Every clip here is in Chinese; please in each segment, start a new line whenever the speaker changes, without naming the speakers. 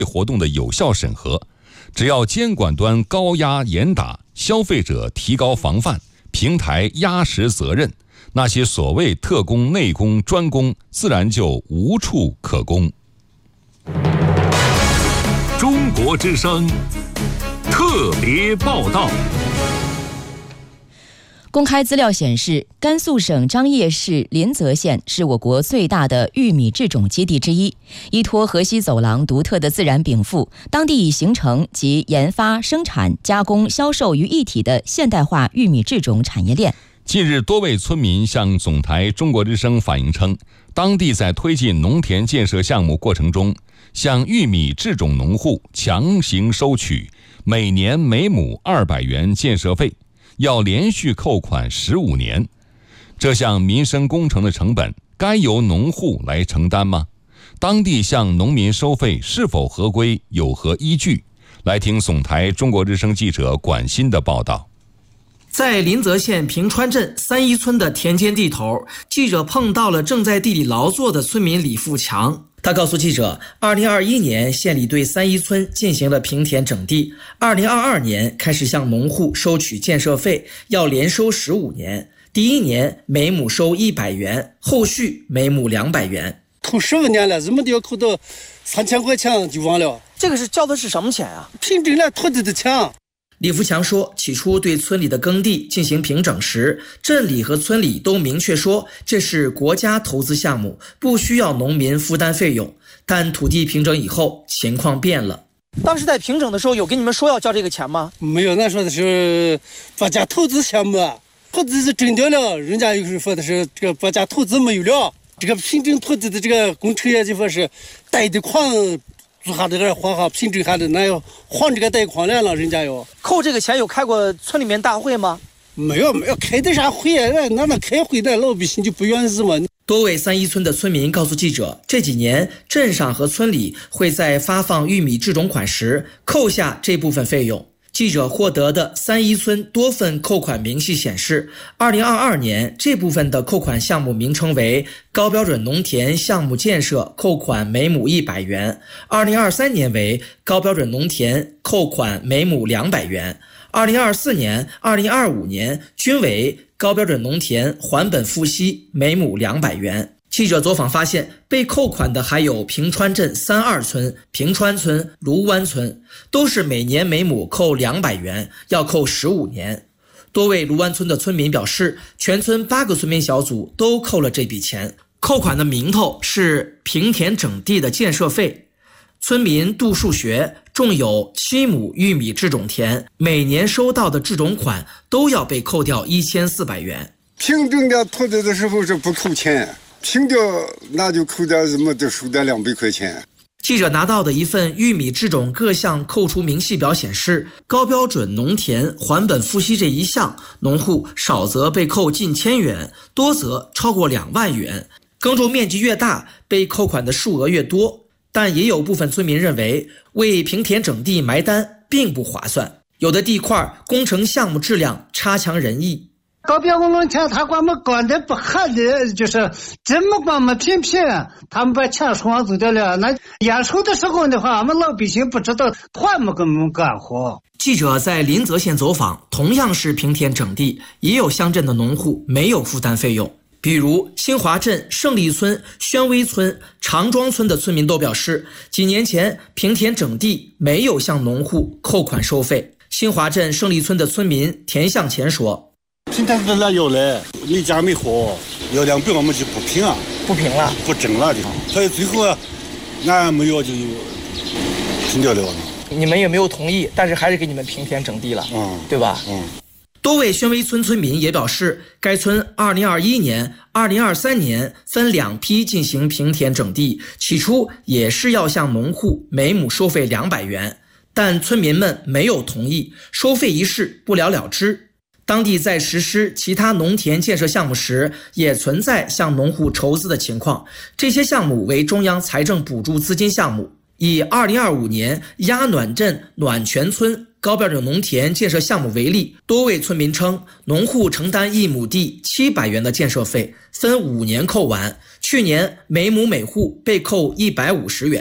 活动的有效审核。只要监管端高压严打，消费者提高防范，平台压实责任，那些所谓特供、内供、专供，自然就无处可供。
中国之声特别报道。
公开资料显示，甘肃省张掖市临泽县是我国最大的玉米制种基地之一。依托河西走廊独特的自然禀赋，当地已形成集研发、生产、加工、销售于一体的现代化玉米制种产业链。
近日，多位村民向总台中国之声反映称，当地在推进农田建设项目过程中，向玉米制种农户强行收取每年每亩200元建设费，要连续扣款15年。这项民生工程的成本该由农户来承担吗？当地向农民收费是否合规，有何依据？来听总台中国之声记者管鑫的报道。
在临泽县平川镇三一村的田间地头，记者碰到了正在地里劳作的村民李富强。他告诉记者，2021年县里对三一村进行了平田整地，2022年开始向农户收取建设费，要连收15年。第一年每亩收100元，后续每亩200元。
扣15年了，怎么都要扣到3000块钱就完了。
这个是交的是什么钱啊？
凭证了土地的钱。
李福强说，起初对村里的耕地进行平整时，镇里和村里都明确说这是国家投资项目，不需要农民负担费用。但土地平整以后，情况变了。当时在平整的时候，有跟你们说要交这个钱吗？
没有，那说的是国家投资项目，土地是整掉了，人家又是说的是这个国家投资没有了，这个平整土地的这个工程也就说是贷的款。做下这个还好，平整下的那要还这个贷款来了，人家要
扣这个钱。有开过村里面大会吗？
没有开的啥会啊？那开会的老百姓就不愿意嘛。
多位三一村的村民告诉记者，这几年镇上和村里会在发放玉米制种款时扣下这部分费用。记者获得的三一村多份扣款明细显示，2022年这部分的扣款项目名称为高标准农田项目建设，扣款每亩100元；2023年为高标准农田，扣款每亩200元；2024年、2025年均为高标准农田还本付息，每亩200元。记者走访发现，被扣款的还有平川镇32村、平川村、卢湾村，都是每年每亩扣200元，要扣15年。多位卢湾村的村民表示，全村8个村民小组都扣了这笔钱。扣款的名头是平田整地的建设费。村民杜树学种有7亩玉米制种田，每年收到的制种款都要被扣掉1400元。
平整的土地的时候是不扣钱，平掉那就扣掉，怎么就收掉200块钱。
记者拿到的一份玉米制种各项扣除明细表显示，高标准农田还本付息这一项，农户少则被扣近1000元，多则超过2万元。耕种面积越大，被扣款的数额越多。但也有部分村民认为，为平田整地埋单并不划算，有的地块工程项目质量差强人意。
高标准农田他管我们管的不好的，就是怎么管我们偏他们把钱双走掉了。那验收的时候的话，我们老百姓不知道，还没给我们干活。
记者在临泽县走访，同样是平田整地，也有乡镇的农户没有负担费用。比如新华镇胜利村、宣威村、长庄村的村民都表示，几年前平田整地没有向农户扣款收费。新华镇胜利村的村民田向前说，
平田的那有嘞，没家没活，要2倍我们就不平啊，
不平了，
不整了的。所以最后啊，俺没有就停掉了。
你们也没有同意，但是还是给你们平田整地了，对吧？多位宣威村村民也表示，该村2021年、2023年分2批进行平田整地，起初也是要向农户每亩收费200元，但村民们没有同意，收费一事不了了之。当地在实施其他农田建设项目时，也存在向农户筹资的情况，这些项目为中央财政补助资金项目。以2025年鸭暖镇暖泉村高标准农田建设项目为例，多位村民称，农户承担1亩地700元的建设费，分5年扣完，去年每亩每户被扣150元。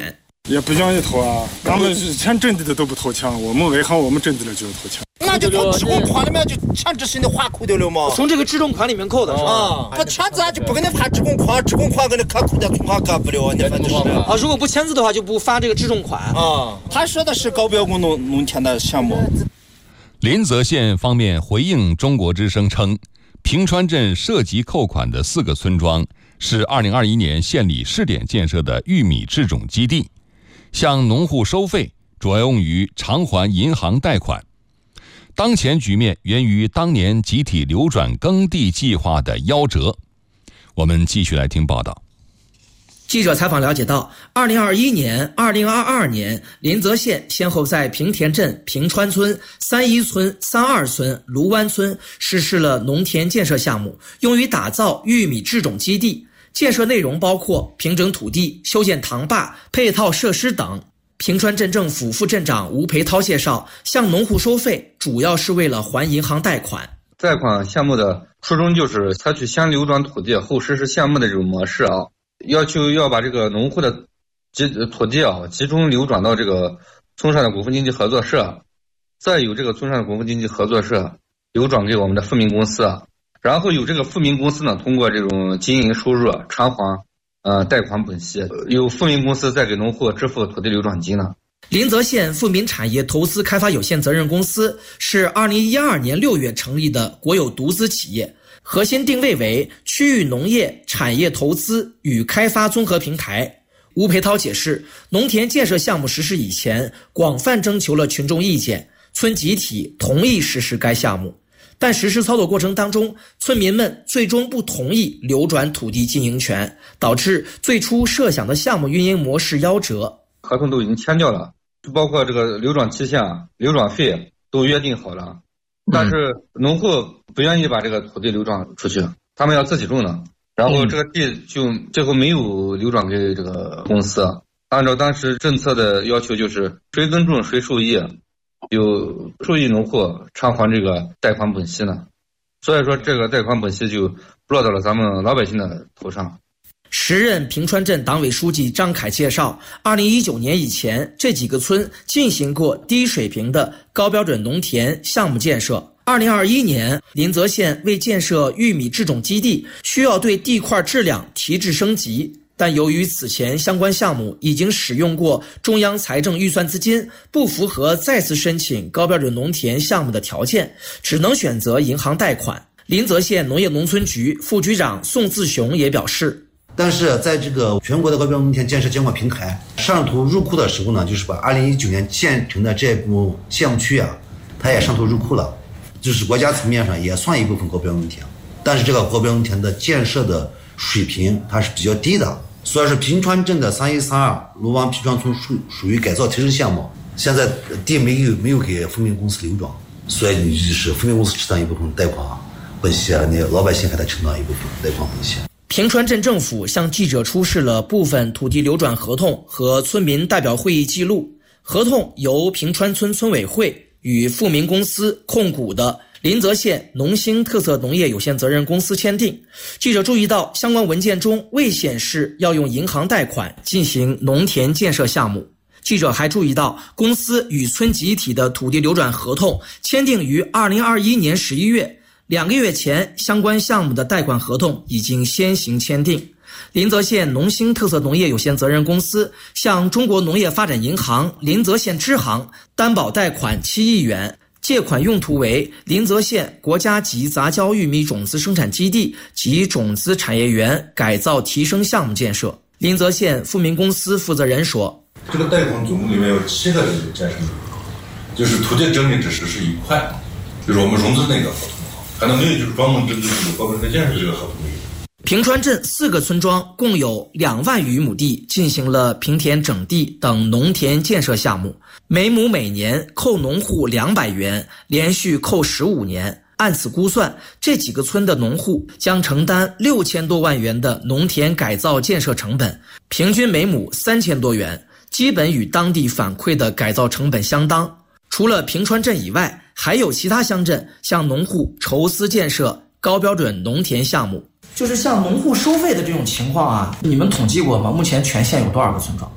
也不愿意投啊，咱们前阵地的都不投钱，我们外行我们阵地的就投钱。
那就从职工款里面就强制性的划扣掉了嘛，
从这个职工款里面扣的是吧？
不签字就不给你发职工款，职工款给你开扣掉，从哪干不了，你反正是
啊，如果不签字的话就不发这个职工款
啊。他说的是高标工农田的项目。
临泽县方面回应中国之声称，平川镇涉及扣款的4个村庄是2021年县里试点建设的玉米制种基地，向农户收费主要用于偿还银行贷款。当前局面源于当年集体流转耕地计划的夭折。我们继续来听报道。
记者采访了解到，2021年、2022年，临泽县先后在平田镇、平川村、三一村、三二村、卢湾村实施了农田建设项目，用于打造玉米制种基地。建设内容包括平整土地、修建塘坝、配套设施等。平川镇政府副镇长吴培涛介绍，向农户收费主要是为了还银行贷款。
贷款项目的初衷就是采取先流转土地后实施项目的这种模式啊，要求要把这个农户的土地啊集中流转到这个村上的股份经济合作社，再由这个村上的股份经济合作社流转给我们的富民公司，然后由这个富民公司呢通过这种经营收入偿还贷款本息，由富民公司再给农户支付土地流转金呢。
临泽县富民产业投资开发有限责任公司是2012年6月成立的国有独资企业，核心定位为区域农业产业投资与开发综合平台。吴培涛解释，农田建设项目实施以前，广泛征求了群众意见，村集体同意实施该项目。但实施操作过程当中，村民们最终不同意流转土地经营权，导致最初设想的项目运营模式夭折。
合同都已经签掉了，包括这个流转期限、流转费都约定好了，但是农户不愿意把这个土地流转出去，他们要自己种的，然后这个地就最后没有流转给这个公司。按照当时政策的要求，就是谁耕种谁受益，有受益农户偿还这个贷款本息呢，所以说这个贷款本息就落到了咱们老百姓的头上。
时任平川镇党委书记张凯介绍，2019年以前，这几个村进行过低水平的高标准农田项目建设。2021年，临泽县为建设玉米制种基地，需要对地块质量提质升级。但由于此前相关项目已经使用过中央财政预算资金，不符合再次申请高标准农田项目的条件，只能选择银行贷款。临泽县农业农村局副局长宋自雄也表示，
但是在这个全国的高标准农田建设监管平台上图入库的时候呢，就是把2019年建成的这部项目区啊，它也上图入库了，就是国家层面上也算一部分高标准农田，但是这个高标准农田的建设的水平它是比较低的。所以说平川镇的31、32卢湾平川村属于改造提升项目，现在地没有给富民公司流转，所以你就是富民公司承担一部分贷款本息，你老百姓还得承担一部分贷款本息。
平川镇政府向记者出示了部分土地流转合同和村民代表会议记录。合同由平川村村委会与富民公司控股的临泽县农兴特色农业有限责任公司签订。记者注意到，相关文件中未显示要用银行贷款进行农田建设项目。记者还注意到，公司与村集体的土地流转合同签订于2021年11月，2个月前相关项目的贷款合同已经先行签订。临泽县农兴特色农业有限责任公司向中国农业发展银行临泽县支行担保贷款7亿元，借款用途为临泽县国家级杂交玉米种子生产基地及种子产业园改造提升项目建设。临泽县富民公司负责人说，
这个贷款总共里面有7个战胜，就是土地整理只实施1块，就是我们融资那个合同，还能没有就是专门针对这个高标准建设这个合同。
平川镇4个村庄共有2万余亩地进行了平田整地等农田建设项目，每亩每年扣农户200元，连续扣15年。按此估算，这几个村的农户将承担6000多万元的农田改造建设成本，平均每亩3000多元，基本与当地反馈的改造成本相当。除了平川镇以外，还有其他乡镇向农户筹资建设高标准农田项目。就是向农户收费的这种情况啊，你们统计过吗？目前全县有多少个村庄？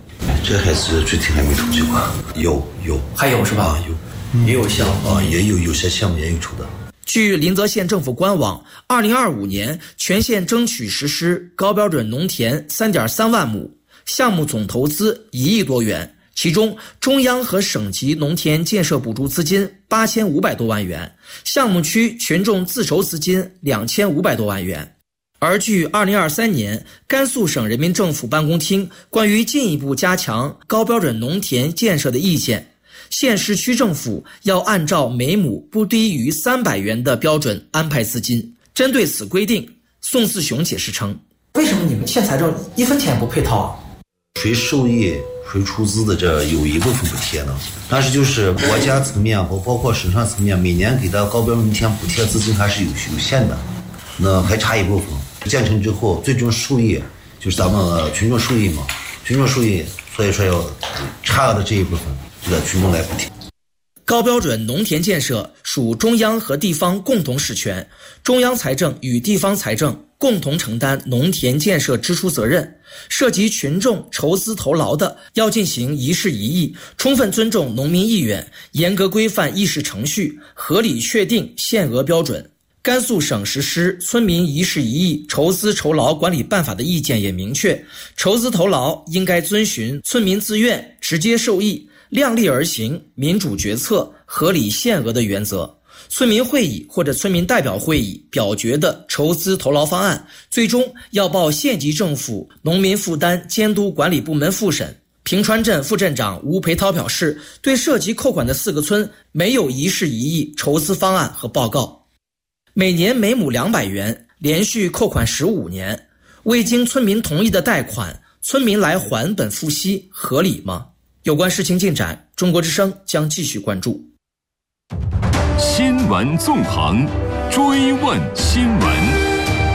这孩子具体还没出去过，有
还有是吧？也有项目
也有些项目也有出的。
据临泽县政府官网，2025年全县争取实施高标准农田3.3万亩，项目总投资1亿多元，其中中央和省级农田建设补助资金8500多万元，项目区群众自筹资金2500多万元。而据2023年甘肃省人民政府办公厅关于进一步加强高标准农田建设的意见，县市区政府要按照每亩不低于300元的标准安排资金。针对此规定，宋四雄解释称，为什么你们县财政1分钱也不配套啊？
谁受益谁出资的，这有一部分补贴呢，但是就是国家层面和包括省上层面每年给的高标准农田补贴资金还是有限的，那还差一部分。建成之后最终受益就是咱们群众受益嘛，群众受益，所以说要差的这一部分这个群众来补贴。
高标准农田建设属中央和地方共同实权，中央财政与地方财政共同承担农田建设支出责任，涉及群众筹资投劳的，要进行一事一议，充分尊重农民意愿，严格规范议事程序，合理确定限额标准。甘肃省实施村民一事一议筹资筹劳管理办法的意见也明确，筹资投劳应该遵循村民自愿、直接受益、量力而行、民主决策、合理限额的原则。村民会议或者村民代表会议表决的筹资投劳方案，最终要报县级政府农民负担监督管理部门复审。平川镇副镇长吴培涛表示，对涉及扣款的4个村没有一事一议筹资方案和报告。每年每亩200元，连续扣款15年，未经村民同意的贷款，村民来还本付息，合理吗？有关事情进展，中国之声将继续关注。
新闻纵横，追问新闻。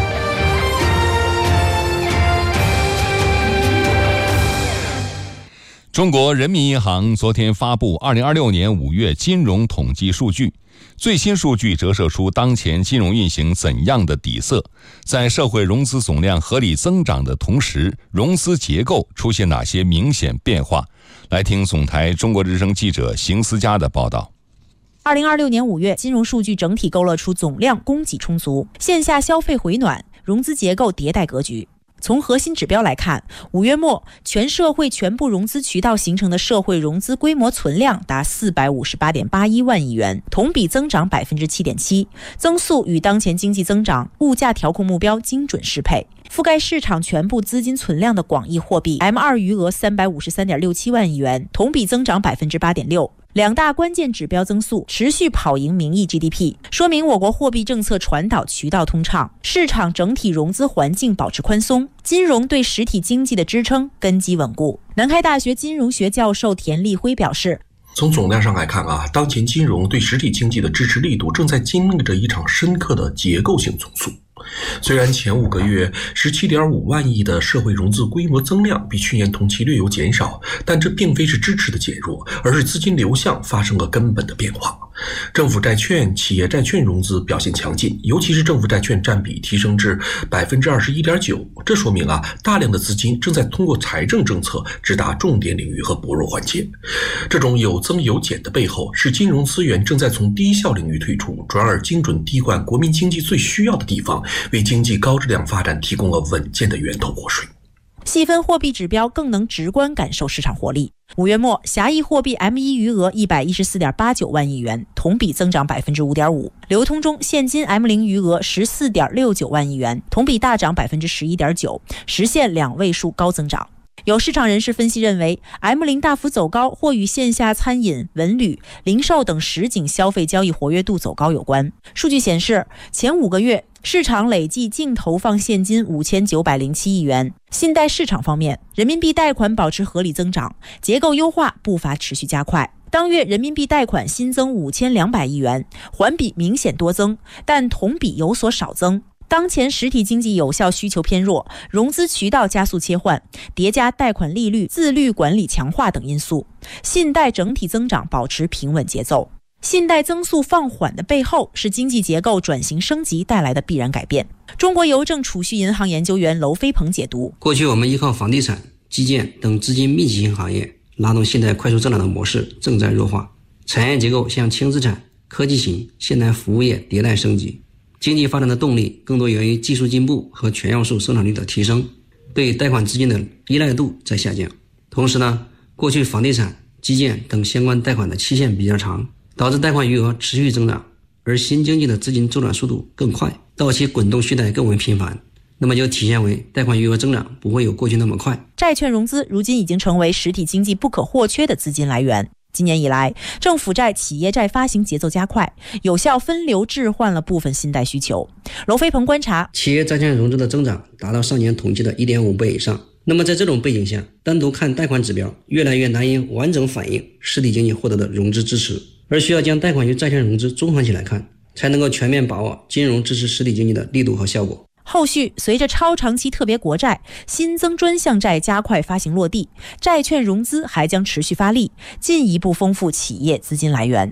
中国人民银行昨天发布2026年5月金融统计数据，最新数据折射出当前金融运行怎样的底色，在社会融资总量合理增长的同时，融资结构出现哪些明显变化？来听总台中国之声记者邢思佳的报道。
2026年5月，金融数据整体勾勒出总量供给充足，线下消费回暖，融资结构迭代格局。从核心指标来看，5月末全社会全部融资渠道形成的社会融资规模存量达458.81万亿元，同比增长7.7%，增速与当前经济增长、物价调控目标精准适配。覆盖市场全部资金存量的广义货币 M2 余额353.67万亿元，同比增长8.6%。两大关键指标增速持续跑赢名义 GDP， 说明我国货币政策传导渠道通畅，市场整体融资环境保持宽松，金融对实体经济的支撑根基稳固。南开大学金融学教授田立辉表示，
从总量上来看当前金融对实体经济的支持力度正在经历着一场深刻的结构性重塑。虽然前5个月17.5万亿的社会融资规模增量比去年同期略有减少，但这并非是支持的减弱，而是资金流向发生了根本的变化。政府债券、企业债券融资表现强劲，尤其是政府债券占比提升至21.9%，这说明大量的资金正在通过财政政策直达重点领域和薄弱环节。这种有增有减的背后，是金融资源正在从低效领域退出，转而精准滴灌国民经济最需要的地方，为经济高质量发展提供了稳健的源头活水。
细分货币指标更能直观感受市场活力。5月末，狭义货币 M1 余额114.89万亿元，同比增长5.5%。流通中现金 M0 余额14.69万亿元，同比大涨11.9%，实现2位数高增长。有市场人士分析认为 ，M0 大幅走高或与线下餐饮、文旅、零售等实景消费交易活跃度走高有关。数据显示，前5个月市场累计净投放现金5907亿元。信贷市场方面，人民币贷款保持合理增长，结构优化步伐持续加快。当月人民币贷款新增5200亿元，环比明显多增，但同比有所少增。当前实体经济有效需求偏弱，融资渠道加速切换，叠加贷款利率、自律管理强化等因素，信贷整体增长保持平稳节奏。信贷增速放缓的背后，是经济结构转型升级带来的必然改变。中国邮政储蓄银行研究员娄飞鹏解读：
过去我们依靠房地产基建等资金密集型行业拉动现代快速增长的模式正在弱化，产业结构向轻资产、科技型、现代服务业迭代升级，经济发展的动力更多源于技术进步和全要素生产率的提升，对贷款资金的依赖度在下降。同时呢，过去房地产、基建等相关贷款的期限比较长，导致贷款余额持续增长，而新经济的资金周转速度更快，到期滚动续贷更为频繁，那么就体现为贷款余额增长不会有过去那么快。
债券融资如今已经成为实体经济不可或缺的资金来源。今年以来，政府债、企业债发行节奏加快，有效分流置换了部分信贷需求。龙飞鹏观察，
企业债券融资的增长达到上年同期的 1.5 倍以上。那么在这种背景下，单独看贷款指标越来越难以完整反映实体经济获得的融资支持，而需要将贷款与债券融资综合起来看，才能够全面把握金融支持实体经济的力度和效果。
后续随着超长期特别国债、新增专项债加快发行落地，债券融资还将持续发力，进一步丰富企业资金来源。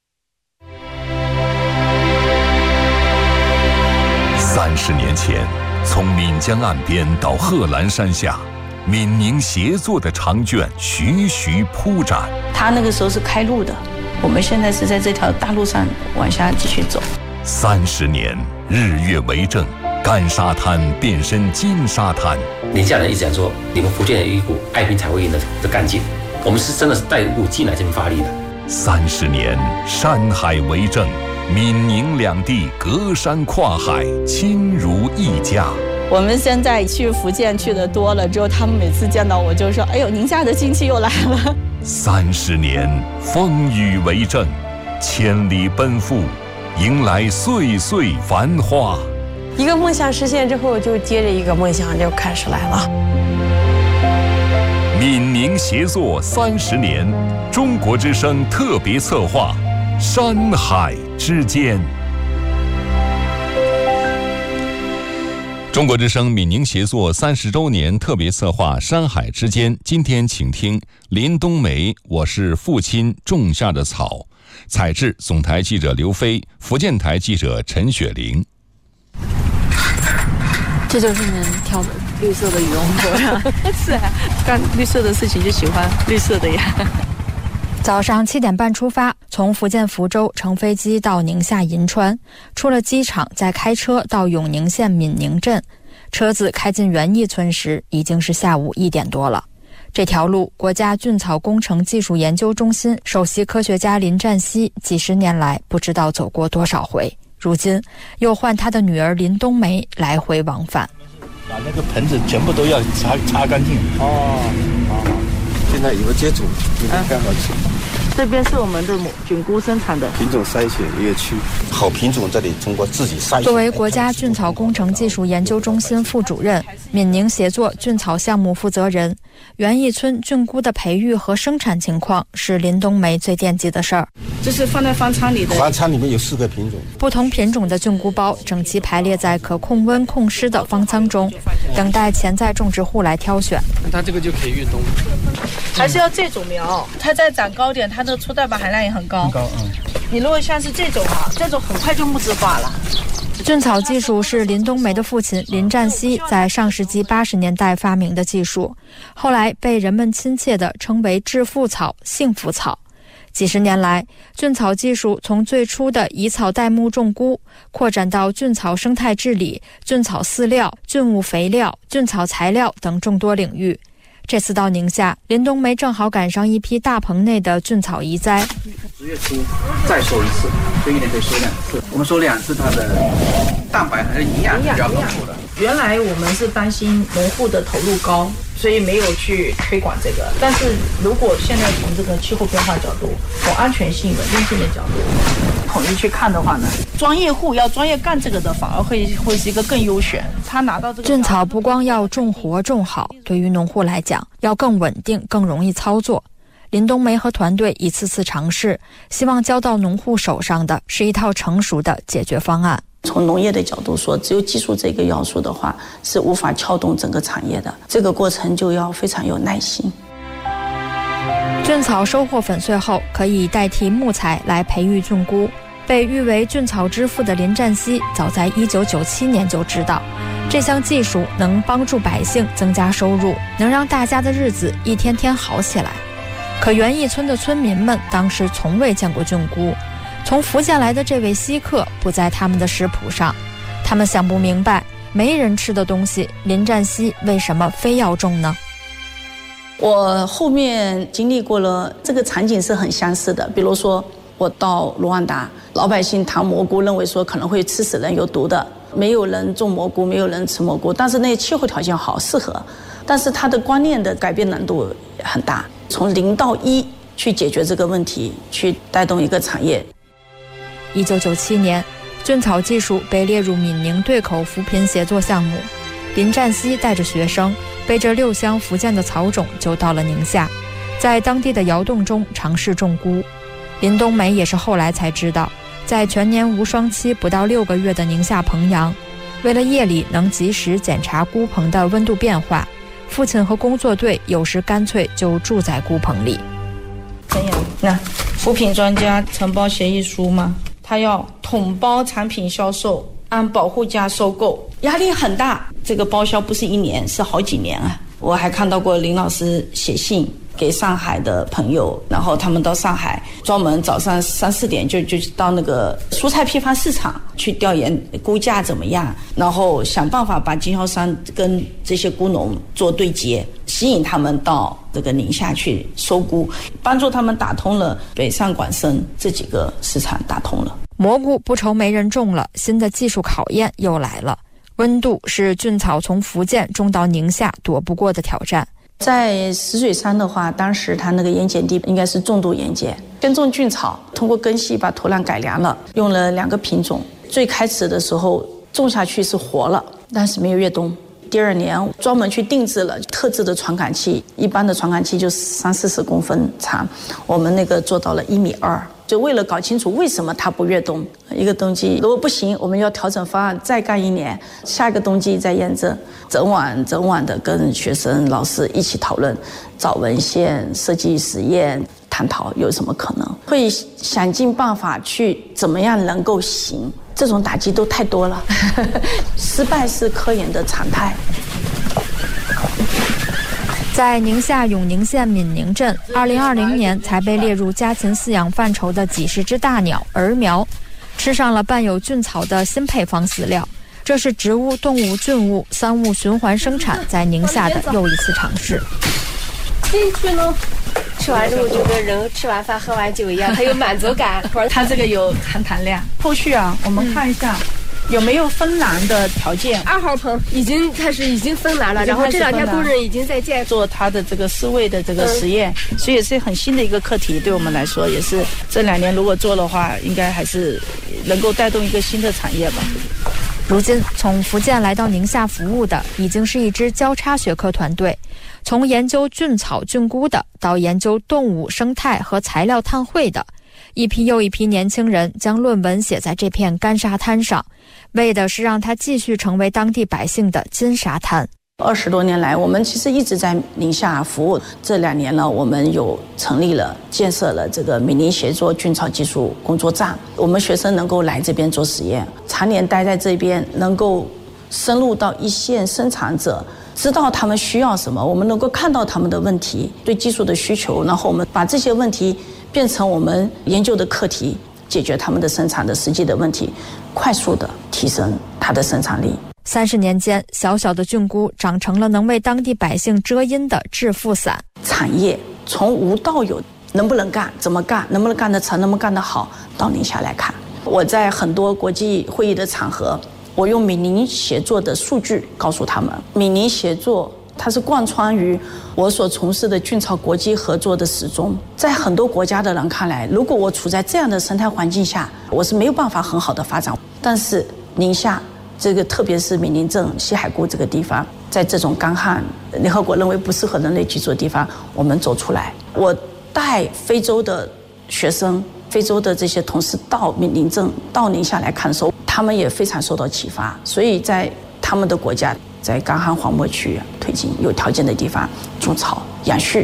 30年前，从岷江岸边到贺兰山下，闽宁协作的长卷徐徐铺展。
他那个时候是开路的，我们现在是在这条大路上往下继续走。
30年，日月为证，干沙滩变身金沙滩。
宁夏人一直讲说，你们福建有一股爱拼才会赢的干劲，我们是真的是带一股劲来这边发力的。
30年，山海为证，闽宁两地隔山跨海，亲如一家。
我们现在去福建去的多了之后，他们每次见到我就说：“哎呦，宁夏的亲戚又来了。
”30年，风雨为证，千里奔赴，迎来岁岁繁华。
一个梦想实现之后，就接着一个梦想就开始来了。
闽宁协作30年，中国之声特别策划，山海之间。
中国之声闽宁协作30周年特别策划《山海之间》，今天请听林冬梅《我是父亲种下的草》，采制总台记者刘飞，福建台记者陈雪玲。
这就是您挑的绿色的羽绒服呀？
是啊，干绿色的事情就喜欢绿色的呀。
早上7点半出发，从福建福州乘飞机到宁夏银川，出了机场再开车到永宁县闽宁镇。车子开进园艺村时，已经是下午1点多了。这条路，国家菌草工程技术研究中心首席科学家林占西几十年来不知道走过多少回，如今又换他的女儿林冬梅来回往返。
把那个盆子全部都要擦干净。现在有接种，你们看好吃。
这边是我们的菌菇生产的
品种筛选园区，好品种这里通过自己筛选。
作为国家菌草工程技术研究中心副主任、闽宁协作菌草项目负责人，园艺村菌菇的培育和生产情况是林冬梅最惦记的事儿。
这是放在方舱里的，
方舱里面有4个品种，
不同品种的菌菇包整齐排列在可控温控湿的方舱中，等待潜在种植户来挑选。
它这个就可以运动，
还是要这种苗，它再长高点，它的粗蛋白含量也很高。你如果像是这种这种很快就木质化了。
菌草技术是林冬梅的父亲林占西在上世纪80年代发明的技术，后来被人们亲切地称为致富草、幸福草。几十年来，菌草技术从最初的以草代木种菇，扩展到菌草生态治理、菌草饲料、菌物肥料、菌草材料等众多领域。这次到宁夏，林冬梅正好赶上一批大棚内的菌草移栽。
10月初再收一次，所以1年可以收2次。我们收2次，它的蛋白还是营养比较丰富的。
原来我们是担心农户的投入高，所以没有去推广这个。但是如果现在从这个气候变化角度、从安全性、稳定性的角度统一去看的话呢，专业户要专业干这个的，反而会是一个更优选。他拿到这个
菌草不光要种活种好，对于农户来讲，要更稳定、更容易操作。林冬梅和团队一次次尝试，希望交到农户手上的是一套成熟的解决方案。
从农业的角度说，只有技术这个要素的话，是无法撬动整个产业的。这个过程就要非常有耐心。
菌草收获粉碎后，可以代替木材来培育菌菇。被誉为菌草之父的林占西，早在1997年就知道， 这项技术能帮助百姓增加收入，能让大家的日子一天天好起来。可园艺村的村民们当时从未见过菌菇，从福建来的这位稀客不在他们的食谱上，他们想不明白，没人吃的东西，林占西为什么非要种呢？
我后面经历过了，这个场景是很相似的。比如说，我到卢旺达，老百姓谈蘑菇，认为说可能会吃死人、有毒的，没有人种蘑菇，没有人吃蘑菇。但是那气候条件好，适合，但是它的观念的改变难度很大，从0到1去解决这个问题，去带动一个产业。
1997年，菌草技术被列入闽宁对口扶贫协作项目，林占西带着学生背着6箱福建的草种就到了宁夏，在当地的窑洞中尝试种菇。林冬梅也是后来才知道，在全年无霜期不到6个月的宁夏彭阳，为了夜里能及时检查菇棚的温度变化，父亲和工作队有时干脆就住在菇棚里。
怎样？那扶贫专家承包协议书嘛，他要统包产品销售，按保护价收购，压力很大。这个包销不是1年，是好几年啊。我还看到过林老师写信给上海的朋友，然后他们到上海专门早上3、4点就到那个蔬菜批发市场去调研菇价怎么样，然后想办法把经销商跟这些菇农做对接，吸引他们到这个宁夏去收菇，帮助他们打通了北上广深这几个市场，打通了。
蘑菇不愁没人种了，新的技术考验又来了。温度是菌草从福建种到宁夏躲不过的挑战。
在石水山的话，当时它那个盐碱地应该是重度盐碱，先种菌草，通过根系把土壤改良了，用了2个品种。最开始的时候种下去是活了，但是没有越冬。第2年专门去定制了特制的传感器，一般的传感器就30-40公分长，我们那个做到了1.2米，就为了搞清楚为什么它不越冬。一个冬季如果不行，我们要调整方案，再干1年，下一个冬季再验证。整晚的跟学生老师一起讨论，找文献、设计实验，探讨有什么可能，会想尽办法去怎么样能够行。这种打击都太多了失败是科研的常态。
在宁夏永宁县闽宁镇，2020年才被列入家禽饲养范畴的几十只大鸟儿苗，吃上了伴有菌草的新配方饲料。这是植物、动物、菌物3物循环生产在宁夏的又一次尝试。
进去呢，吃完之后就跟人吃完饭喝完酒一样，它有满足感。
它这个有含量。后续啊，我们看一下。有没有分栏的条件
？2号棚已经分栏了，然后这2天工人已经在建
做它的这个饲喂的这个实验，所以也是很新的一个课题，对我们来说也是这2年如果做的话，应该还是能够带动一个新的产业吧。
如今从福建来到宁夏服务的已经是一支交叉学科团队，从研究菌草菌菇的到研究动物生态和材料碳汇的，一批又一批年轻人将论文写在这片干沙滩上，为的是让它继续成为当地百姓的金沙滩。
20多年来，我们其实一直在宁夏服务。这2年呢，我们有成立了、建设了这个闽宁协作菌草技术工作站，我们学生能够来这边做实验，常年待在这边，能够深入到一线生产者，知道他们需要什么，我们能够看到他们的问题、对技术的需求，然后我们把这些问题变成我们研究的课题，解决他们的生产的实际的问题，快速的提升它的生产力。
30年间，小小的菌菇长成了能为当地百姓遮阴的致富伞。
产业从无到有，能不能干，怎么干，能不能干得成，能不能干得好，到宁夏来看。我在很多国际会议的场合，我用闽宁协作的数据告诉他们，闽宁协作它是贯穿于我所从事的菌草国际合作的始终。在很多国家的人看来，如果我处在这样的生态环境下，我是没有办法很好的发展。但是宁夏这个，特别是闽宁镇西海固这个地方，在这种干旱、联合国认为不适合人类居住的地方，我们走出来。我带非洲的学生、非洲的这些同事到闽宁镇、到宁夏来看的时候，他们也非常受到启发。所以在他们的国家，在干旱荒漠区推进有条件的地方种草、养畜，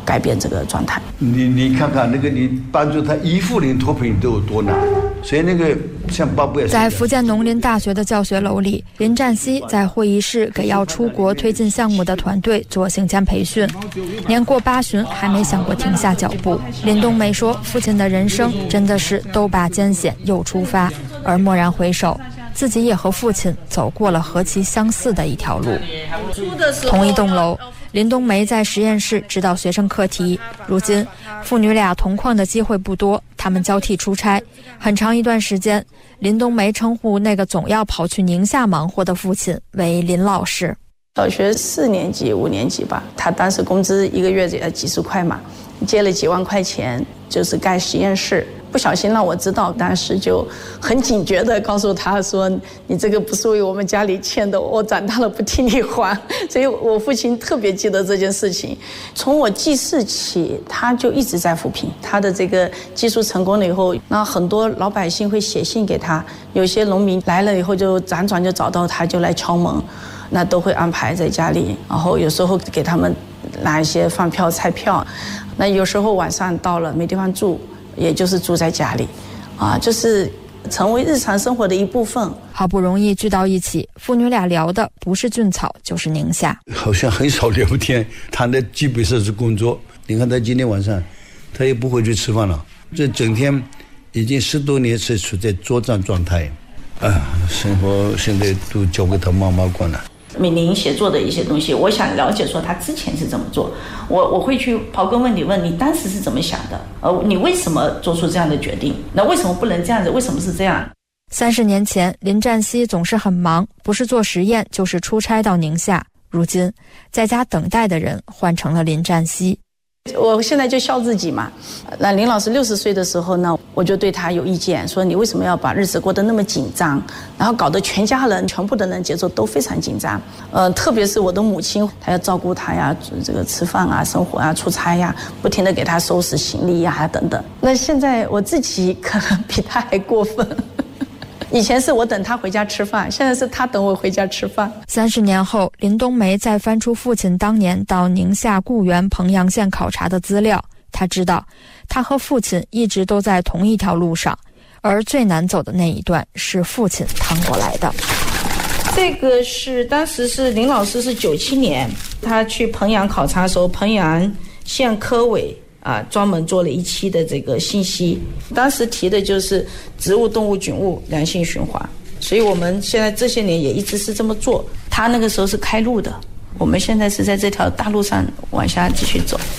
改变这个状态。
你看看那个，你帮助他一户人脱贫都有多难，所以那个像巴布亚
在福建农林大学的教学楼里，林占西在会议室给要出国推进项目的团队做行前培训。年过8旬还没想过停下脚步。林冬梅说，父亲的人生真的是都把艰险又出发，而蓦然回首，自己也和父亲走过了何其相似的一条路。同一栋楼，林冬梅在实验室指导学生课题。如今父女俩同框的机会不多，他们交替出差。很长一段时间，林冬梅称呼那个总要跑去宁夏忙活的父亲为林老师。
小学4年级5年级吧，他当时工资1个月也几十块嘛，借了几万块钱，就是盖实验室。不小心让我知道，当时就很警觉地告诉他说，你这个不是为我们家里欠的，我长大了不替你还。所以我父亲特别记得这件事情。从我记事起，他就一直在扶贫。他的这个技术成功了以后，那很多老百姓会写信给他，有些农民来了以后就辗转就找到他，就来敲门，那都会安排在家里，然后有时候给他们拿一些饭票菜票，那有时候晚上到了没地方住，也就是住在家里，就是成为日常生活的一部分。
好不容易聚到一起，父女俩聊的不是俊草就是宁夏，
好像很少聊天，谈的基本上是工作。你看他今天晚上他也不回去吃饭了，这整天已经10多年是处在作战状态，生活现在都交给他妈妈管了。
闽宁协作的一些东西，我想了解说他之前是怎么做，我会去刨根问底，问你当时是怎么想的，你为什么做出这样的决定？那为什么不能这样子？为什么是这样
？30年前，林占西总是很忙，不是做实验就是出差到宁夏。如今，在家等待的人换成了林占西。
我现在就笑自己嘛。那林老师60岁的时候呢，我就对他有意见，说你为什么要把日子过得那么紧张，然后搞得全家人全部的人节奏都非常紧张。特别是我的母亲，她要照顾他呀，这个吃饭啊、生活啊、出差呀，不停地给他收拾行李呀等等。那现在我自己可能比他还过分。以前是我等他回家吃饭，现在是他等我回家吃饭。
30年后，林冬梅再翻出父亲当年到宁夏固原彭阳县考察的资料，他知道他和父亲一直都在同一条路上，而最难走的那一段是父亲趟过来的。
这个是当时是林老师是97年他去彭阳考察的时候，彭阳县科委专门做了一期的这个信息，当时提的就是植物、动物、菌物良性循环，所以我们现在这些年也一直是这么做。他那个时候是开路的，我们现在是在这条大路上往下继续走。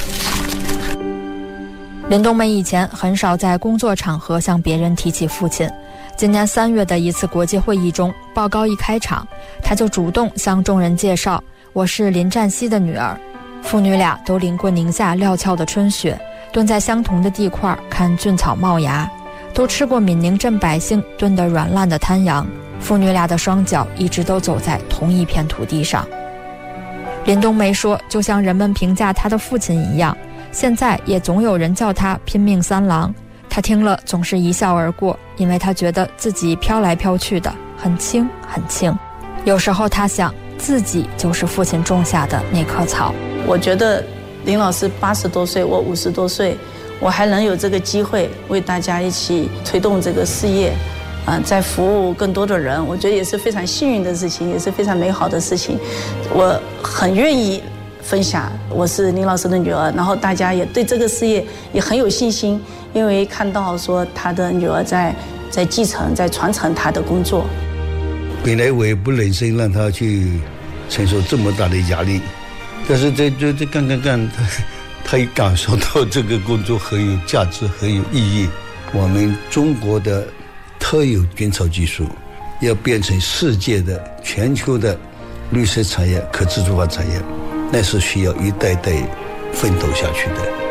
林冬梅以前很少在工作场合向别人提起父亲，今年3月的一次国际会议中，报告一开场，他就主动向众人介绍，我是林占西的女儿。父女俩都淋过宁夏料峭的春雪，蹲在相同的地块看菌草冒芽，都吃过闽宁镇百姓炖得软烂的滩羊。父女俩的双脚一直都走在同一片土地上。林冬梅说，就像人们评价她的父亲一样，现在也总有人叫他拼命三郎。他听了总是一笑而过，因为他觉得自己飘来飘去的很轻很轻。有时候他想，自己就是父亲种下的那棵草。
我觉得林老师80多岁，我50多岁，我还能有这个机会为大家一起推动这个事业，在服务更多的人，我觉得也是非常幸运的事情，也是非常美好的事情。我很愿意分享，我是林老师的女儿，然后大家也对这个事业也很有信心，因为看到说他的女儿在继承、在传承他的工作。
本来我也不忍心让他去承受这么大的压力，但是这干，他也感受到这个工作很有价值、很有意义。我们中国的特有菌草技术要变成世界的、全球的绿色产业、可自主化产业，那是需要一代代奋斗下去的。